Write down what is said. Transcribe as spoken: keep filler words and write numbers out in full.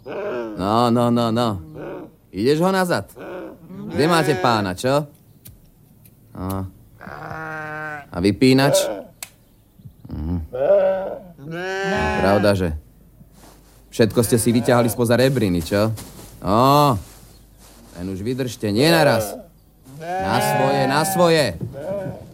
No, no, no, no. Ideš ho nazad? Kde máte pána, čo? No. A vypínač? Mhm. Pravda, že? Všetko ste si vyťahali spoza rebriny, čo? No. Len už vydržte, nie naraz. Na svoje, na svoje.